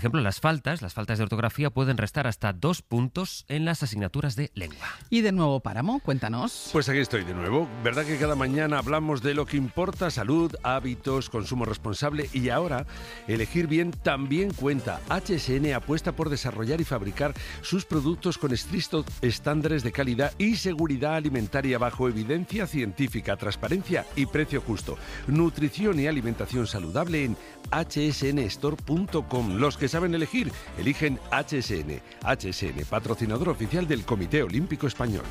Por ejemplo, las faltas de ortografía pueden restar hasta 2 puntos en las asignaturas de lengua. Y de nuevo, Páramo, cuéntanos. Pues aquí estoy de nuevo. ¿Verdad que cada mañana hablamos de lo que importa? Salud, hábitos, consumo responsable, y ahora elegir bien también cuenta. HSN apuesta por desarrollar y fabricar sus productos con estrictos estándares de calidad y seguridad alimentaria bajo evidencia científica, transparencia y precio justo. Nutrición y alimentación saludable en hsnstore.com. Los que saben elegir, eligen HSN. HSN, patrocinador oficial del Comité Olímpico Español.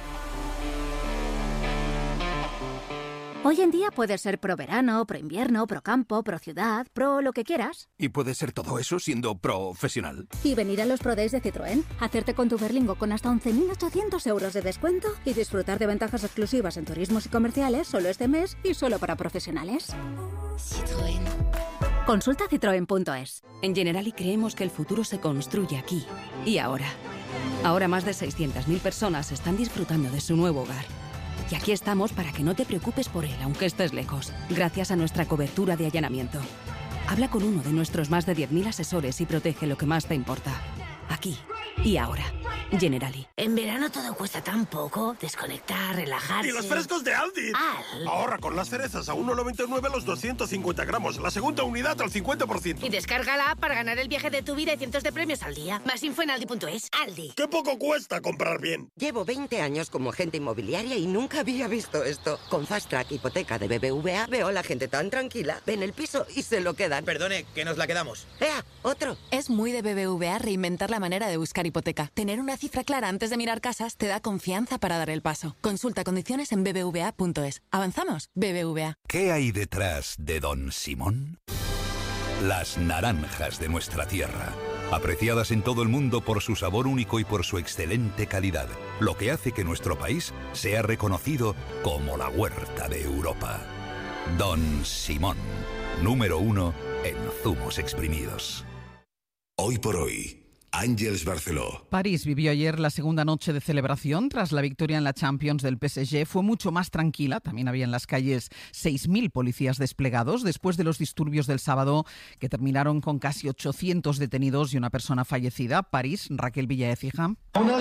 Hoy en día puedes ser pro verano, pro invierno, pro campo, pro ciudad, pro lo que quieras. ¿Y puedes ser todo eso siendo profesional? Y venir a los Pro Days de Citroën, hacerte con tu Berlingo con hasta 11.800 euros de descuento y disfrutar de ventajas exclusivas en turismos y comerciales solo este mes y solo para profesionales. Citroën. Consulta citroen.es. En Generali creemos que el futuro se construye aquí y ahora. Ahora más de 600.000 personas están disfrutando de su nuevo hogar. Y aquí estamos para que no te preocupes por él, aunque estés lejos, gracias a nuestra cobertura de allanamiento. Habla con uno de nuestros más de 10.000 asesores y protege lo que más te importa. Aquí y ahora. Generali. En verano todo cuesta tan poco. Desconectar, relajarse. ¡Y los frescos de Aldi! Ahorra con las cerezas a 1,99 los 250 gramos. La segunda unidad al 50%. Y descarga la app para ganar el viaje de tu vida y cientos de premios al día. Más info en aldi.es. Aldi. ¡Qué poco cuesta comprar bien! Llevo 20 años como agente inmobiliaria y nunca había visto esto. Con Fast Track Hipoteca de BBVA veo a la gente tan tranquila. Ven el piso y se lo quedan. Perdone, que nos la quedamos. ¡Ea! ¡Otro! Es muy de BBVA reinventar la manera de buscar hipoteca. Tener una cifra clara antes de mirar casas te da confianza para dar el paso. Consulta condiciones en bbva.es. ¿Avanzamos? BBVA. ¿Qué hay detrás de Don Simón? Las naranjas de nuestra tierra, apreciadas en todo el mundo por su sabor único y por su excelente calidad, lo que hace que nuestro país sea reconocido como la huerta de Europa. Don Simón, número 1 en zumos exprimidos. Hoy por hoy, Àngels Barceló. París vivió ayer la segunda noche de celebración tras la victoria en la Champions del PSG. Fue mucho más tranquila. También había en las calles 6.000 policías desplegados después de los disturbios del sábado que terminaron con casi 800 detenidos y una persona fallecida. París, Raquel Villaécija.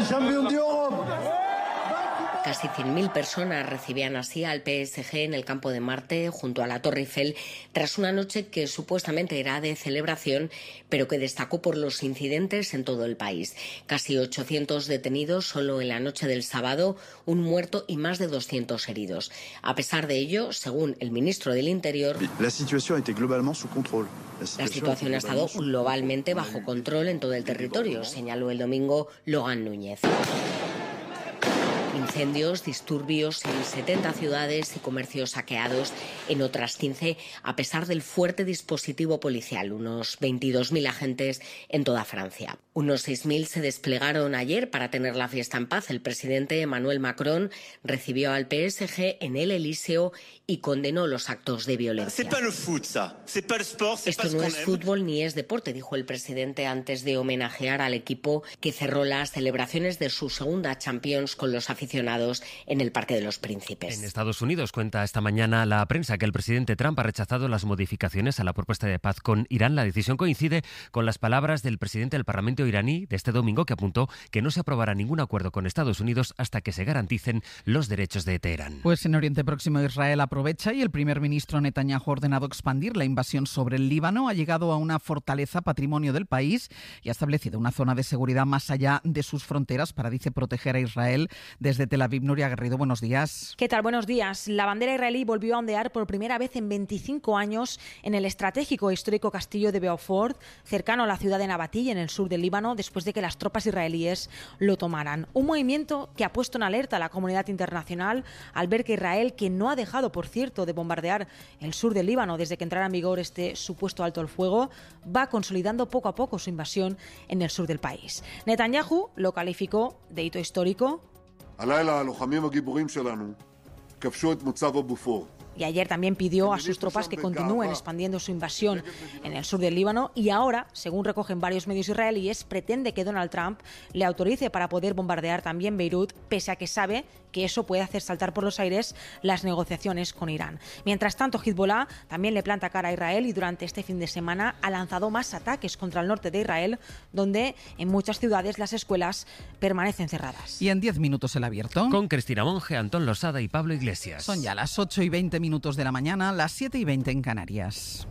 Casi 100.000 personas recibían así al PSG en el Campo de Marte, junto a la Torre Eiffel, tras una noche que supuestamente era de celebración, pero que destacó por los incidentes en todo el país. Casi 800 detenidos solo en la noche del sábado, un muerto y más de 200 heridos. A pesar de ello, según el ministro del Interior, la situación ha estado globalmente bajo control en todo el territorio, señaló el domingo Logan Núñez. Incendios, disturbios en 70 ciudades y comercios saqueados en otras 15, a pesar del fuerte dispositivo policial, unos 22.000 agentes en toda Francia. Unos 6.000 se desplegaron ayer para tener la fiesta en paz. El presidente Emmanuel Macron recibió al PSG en el Elíseo y condenó los actos de violencia. Esto no es fútbol ni es deporte, dijo el presidente antes de homenajear al equipo que cerró las celebraciones de su segunda Champions con los aficionados en el Parque de los Príncipes. En Estados Unidos cuenta esta mañana la prensa que el presidente Trump ha rechazado las modificaciones a la propuesta de paz con Irán. La decisión coincide con las palabras del presidente del Parlamento iraní de este domingo, que apuntó que no se aprobará ningún acuerdo con Estados Unidos hasta que se garanticen los derechos de Teherán. Pues en Oriente Próximo Israel aprovecha y el primer ministro Netanyahu ha ordenado expandir la invasión sobre el Líbano. Ha llegado a una fortaleza patrimonio del país y ha establecido una zona de seguridad más allá de sus fronteras para, dice, proteger a Israel. Desde Tel Aviv, Nuria Garrido, buenos días. ¿Qué tal? Buenos días. La bandera israelí volvió a ondear por primera vez en 25 años en el estratégico e histórico castillo de Beaufort, cercano a la ciudad de Nabatí, en el sur del Líbano, después de que las tropas israelíes lo tomaran. Un movimiento que ha puesto en alerta a la comunidad internacional al ver que Israel, que no ha dejado, por cierto, de bombardear el sur del Líbano desde que entrara en vigor este supuesto alto el fuego, va consolidando poco a poco su invasión en el sur del país. Netanyahu lo calificó de hito histórico. y ayer también pidió a sus tropas que continúen expandiendo su invasión en el sur del Líbano y ahora, según recogen varios medios israelíes, pretende que Donald Trump le autorice para poder bombardear también Beirut, pese a que sabe que eso puede hacer saltar por los aires las negociaciones con Irán. Mientras tanto, Hezbollah también le planta cara a Israel y durante este fin de semana ha lanzado más ataques contra el norte de Israel, donde en muchas ciudades las escuelas permanecen cerradas. Y en 10 minutos el abierto. Con Cristina Monge, Antón Losada y Pablo Iglesias. Son ya las 8:20 de la mañana, las 7:20 en Canarias.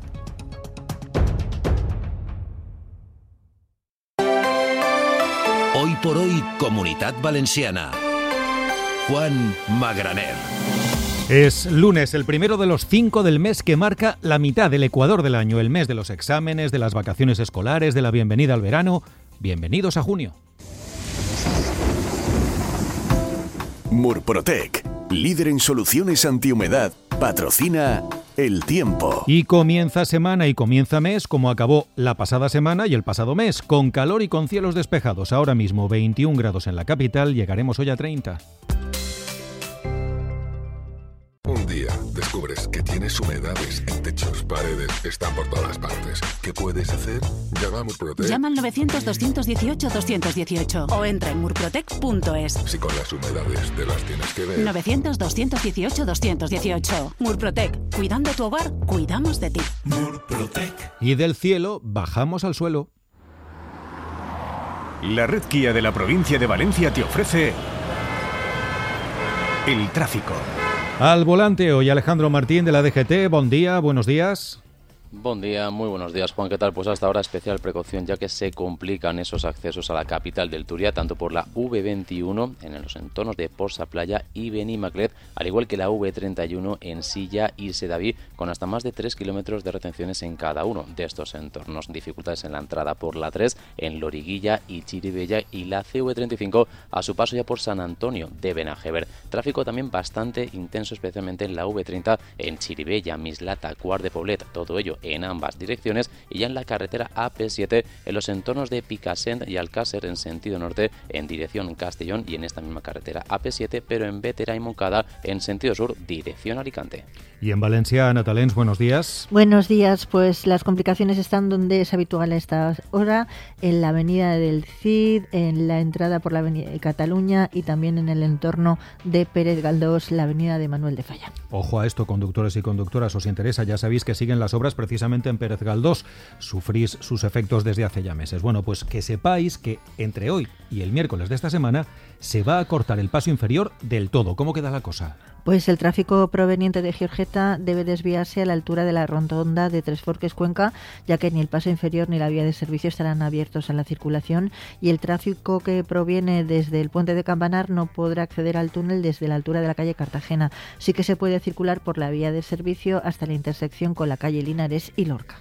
Hoy por hoy, Comunitat Valenciana. Juan Magraner. Es lunes, el primero de los 5 del mes que marca la mitad del ecuador del año, el mes de los exámenes, de las vacaciones escolares, de la bienvenida al verano. Bienvenidos a junio. Murprotec, líder en soluciones antihumedad, patrocina El Tiempo. Y comienza semana y comienza mes como acabó la pasada semana y el pasado mes, con calor y con cielos despejados. Ahora mismo 21 grados en la capital, llegaremos hoy a 30. Un día descubres que tienes humedades en techos, paredes, están por todas partes. ¿Qué puedes hacer? Llama a Murprotec. Llama al 900-218-218 o entra en murprotec.es. Si con las humedades te las tienes que ver. 900-218-218. Murprotec. Cuidando tu hogar, cuidamos de ti. Murprotec. Y del cielo bajamos al suelo. La red Kia de la provincia de Valencia te ofrece el tráfico. Al volante hoy Alejandro Martín de la DGT. Buen día, buenos días. Buen día, muy buenos días, Juan. ¿Qué tal? Pues hasta ahora especial precaución, ya que se complican esos accesos a la capital del Turia, tanto por la V21 en los entornos de Porsa Playa y Benimaclet, al igual que la V31 en Silla y Sedaví, con hasta más de 3 kilómetros de retenciones en cada uno de estos entornos. Dificultades en la entrada por la 3 en Loriguilla y Chirivella, y la CV35 a su paso ya por San Antonio de Benajever. Tráfico también bastante intenso, especialmente en la V30 en Chirivella, Mislata, Quart de Poblet, todo ello en ambas direcciones, y ya en la carretera AP7 en los entornos de Picassent y Alcácer en sentido norte en dirección Castellón, y en esta misma carretera AP7 pero en Bétera y Moncada en sentido sur dirección Alicante. Y en Valencia, Ana Talens, buenos días. Buenos días, pues las complicaciones están donde es habitual a esta hora, en la avenida del Cid, en la entrada por la avenida de Cataluña y también en el entorno de Pérez Galdós, la avenida de Manuel de Falla. Ojo a esto, conductores y conductoras, os interesa, ya sabéis que siguen las obras precisamente en Pérez Galdós, sufrís sus efectos desde hace ya meses. Bueno, pues que sepáis que entre hoy y el miércoles de esta semana se va a cortar el paso inferior del todo. ¿Cómo queda la cosa? Pues el tráfico proveniente de Giorgeta debe desviarse a la altura de la rotonda de Tres Forques Cuenca, ya que ni el paso inferior ni la vía de servicio estarán abiertos a la circulación, y el tráfico que proviene desde el puente de Campanar no podrá acceder al túnel desde la altura de la calle Cartagena. Sí que se puede circular por la vía de servicio hasta la intersección con la calle Linares y Lorca.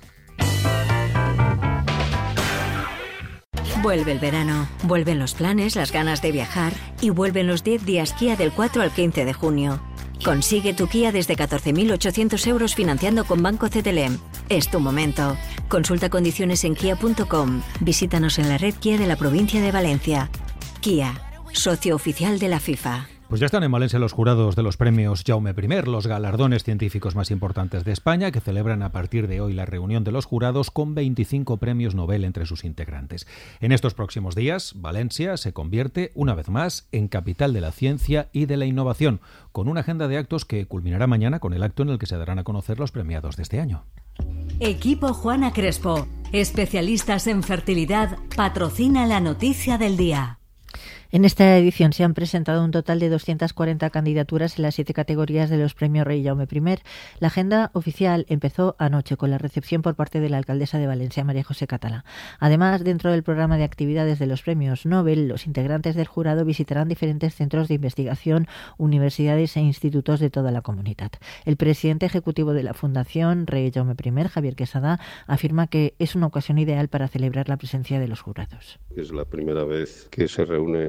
Vuelve el verano, vuelven los planes, las ganas de viajar y vuelven los 10 días Kia del 4 al 15 de junio. Consigue tu Kia desde 14.800 euros financiando con Banco CTLM. Es tu momento. Consulta condiciones en kia.com. Visítanos en la red Kia de la provincia de Valencia. Kia, socio oficial de la FIFA. Pues ya están en Valencia los jurados de los premios Jaume I, los galardones científicos más importantes de España, que celebran a partir de hoy la reunión de los jurados con 25 premios Nobel entre sus integrantes. En estos próximos días, Valencia se convierte una vez más en capital de la ciencia y de la innovación, con una agenda de actos que culminará mañana con el acto en el que se darán a conocer los premiados de este año. Equipo Juana Crespo, especialistas en fertilidad, patrocina la noticia del día. En esta edición se han presentado un total de 240 candidaturas en las 7 categorías de los premios Rey Jaume I. La agenda oficial empezó anoche con la recepción por parte de la alcaldesa de Valencia, María José Català. Además, dentro del programa de actividades de los premios Nobel, los integrantes del jurado visitarán diferentes centros de investigación, universidades e institutos de toda la comunidad. El presidente ejecutivo de la Fundación Rey Jaume I, Javier Quesada, afirma que es una ocasión ideal para celebrar la presencia de los jurados. Es la primera vez que se reúnen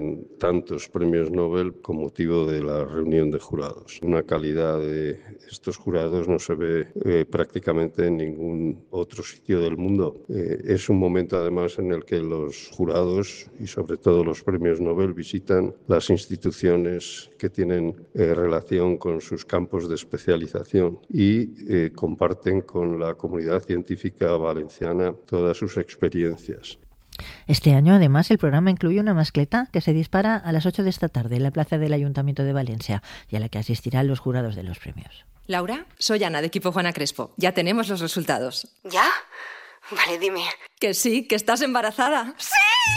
con tantos premios Nobel con motivo de la reunión de jurados. Una calidad de estos jurados no se ve prácticamente en ningún otro sitio del mundo. Es un momento además en el que los jurados y sobre todo los premios Nobel visitan las instituciones que tienen relación con sus campos de especialización y comparten con la comunidad científica valenciana todas sus experiencias. Este año, además, el programa incluye una mascleta que se dispara a las 8 de esta tarde en la plaza del Ayuntamiento de Valencia y a la que asistirán los jurados de los premios. Laura, soy Ana, de equipo Juana Crespo. Ya tenemos los resultados. ¿Ya? Vale, dime. Que sí, que estás embarazada. ¡Sí!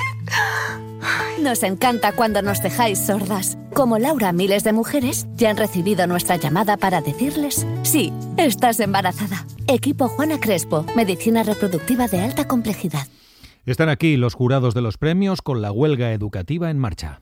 Nos encanta cuando nos dejáis sordas. Como Laura, miles de mujeres ya han recibido nuestra llamada para decirles: sí, estás embarazada. Equipo Juana Crespo, medicina reproductiva de alta complejidad. Están aquí los jurados de los premios con la huelga educativa en marcha.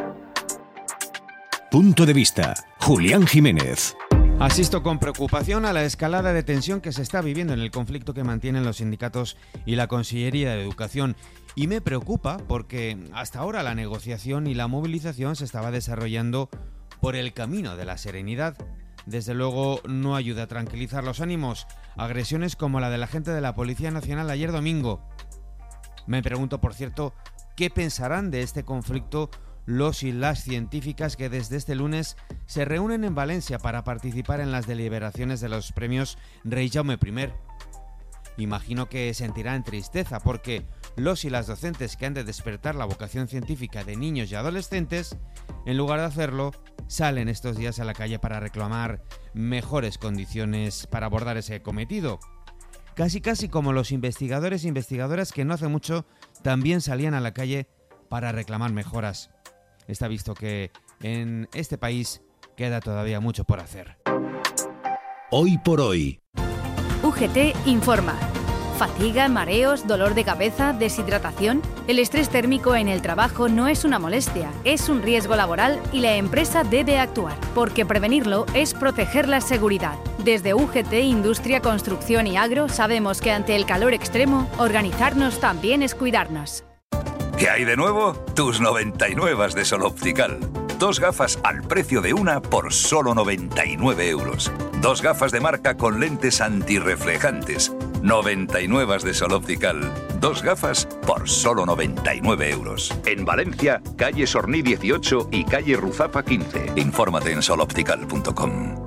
Punto de vista. Julián Jiménez. Asisto con preocupación a la escalada de tensión que se está viviendo en el conflicto que mantienen los sindicatos y la Consellería de Educación. Y me preocupa porque hasta ahora la negociación y la movilización se estaba desarrollando por el camino de la serenidad. Desde luego no ayuda a tranquilizar los ánimos. Agresiones como la del agente de la Policía Nacional ayer domingo. Me pregunto, por cierto, ¿qué pensarán de este conflicto los y las científicas que desde este lunes se reúnen en Valencia para participar en las deliberaciones de los premios Rey Jaume I? Imagino que sentirán tristeza porque los y las docentes que han de despertar la vocación científica de niños y adolescentes, en lugar de hacerlo, salen estos días a la calle para reclamar mejores condiciones para abordar ese cometido. Casi como los investigadores e investigadoras que no hace mucho también salían a la calle para reclamar mejoras. Está visto que en este país queda todavía mucho por hacer. Hoy por hoy. UGT informa. Fatiga, mareos, dolor de cabeza, deshidratación. El estrés térmico en el trabajo no es una molestia, es un riesgo laboral y la empresa debe actuar, porque prevenirlo es proteger la seguridad. Desde UGT, Industria, Construcción y Agro sabemos que ante el calor extremo, organizarnos también es cuidarnos. ¿Qué hay de nuevo? Tus 99 de Sol Optical. 2 gafas al precio de una por solo 99 euros. 2 gafas de marca con lentes antirreflejantes. 99 de Sol Optical. 2 gafas por solo 99 euros. En Valencia, calle Sorní 18 y calle Ruzafa 15. Infórmate en soloptical.com.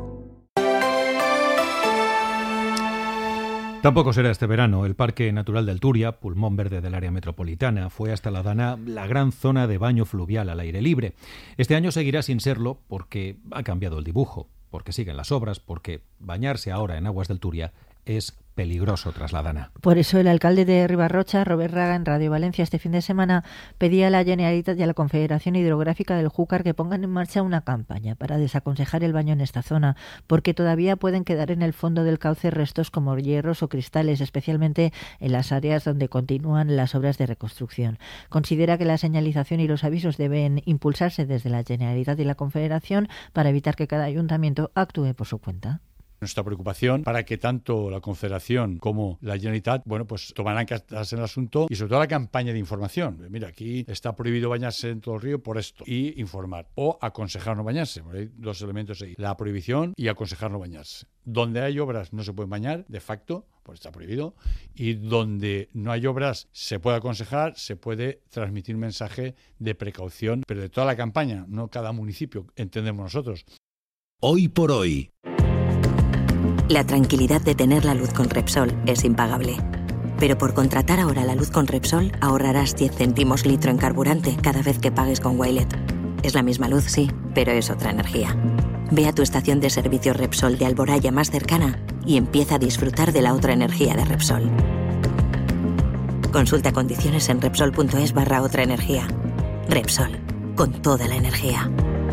Tampoco será este verano. El Parque Natural del Turia, pulmón verde del área metropolitana, fue hasta la Dana la gran zona de baño fluvial al aire libre. Este año seguirá sin serlo porque ha cambiado el dibujo, porque siguen las obras, porque bañarse ahora en aguas del Turia es peligroso tras la Dana. Por eso el alcalde de Ribarrocha, Robert Raga, en Radio Valencia este fin de semana pedía a la Generalitat y a la Confederación Hidrográfica del Júcar que pongan en marcha una campaña para desaconsejar el baño en esta zona, porque todavía pueden quedar en el fondo del cauce restos como hierros o cristales, especialmente en las áreas donde continúan las obras de reconstrucción. Considera que la señalización y los avisos deben impulsarse desde la Generalitat y la Confederación para evitar que cada ayuntamiento actúe por su cuenta. Nuestra preocupación para que tanto la Confederación como la Generalitat, pues tomarán cartas en el asunto y sobre todo la campaña de información. Mira, aquí está prohibido bañarse en todo el río por esto. Y informar o aconsejar no bañarse. Hay 2 elementos ahí. La prohibición y aconsejar no bañarse. Donde hay obras no se pueden bañar, de facto, pues está prohibido. Y donde no hay obras se puede aconsejar, se puede transmitir mensaje de precaución, pero de toda la campaña, no cada municipio, entendemos nosotros. Hoy por hoy. La tranquilidad de tener la luz con Repsol es impagable. Pero por contratar ahora la luz con Repsol, ahorrarás 10 céntimos litro en carburante cada vez que pagues con Wilet. Es la misma luz, sí, pero es otra energía. Ve a tu estación de servicio Repsol de Alboraya más cercana y empieza a disfrutar de la otra energía de Repsol. Consulta condiciones en Repsol.es/otra energía. Repsol, con toda la energía.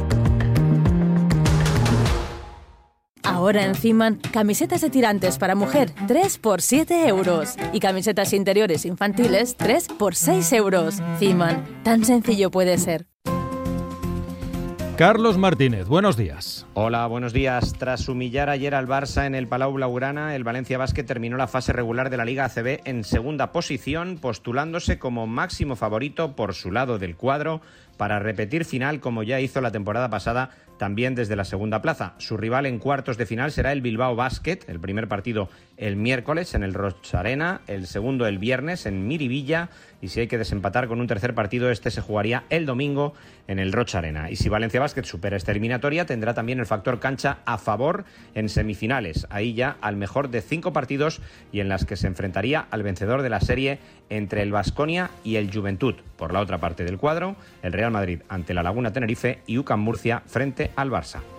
Ahora en Ciman, camisetas de tirantes para mujer, 3 por 7 euros. Y camisetas interiores infantiles, 3 por 6 euros. Ciman, tan sencillo puede ser. Carlos Martínez, buenos días. Hola, buenos días. Tras humillar ayer al Barça en el Palau Blaugrana, el Valencia Basket terminó la fase regular de la Liga ACB en segunda posición, postulándose como máximo favorito por su lado del cuadro para repetir final como ya hizo la temporada pasada, también desde la segunda plaza. Su rival en cuartos de final será el Bilbao Basket, el primer partido el miércoles en el Roig Arena, el segundo el viernes en Miribilla, y si hay que desempatar con un tercer partido, este se jugaría el domingo en el Roig Arena. Y si Valencia Basket supera esta eliminatoria, tendrá también el factor cancha a favor en semifinales, ahí ya al mejor de 5 partidos y en las que se enfrentaría al vencedor de la serie entre el Baskonia y el Juventud. Por la otra parte del cuadro, el Real Madrid ante la Laguna Tenerife y UCAM Murcia frente al Barça.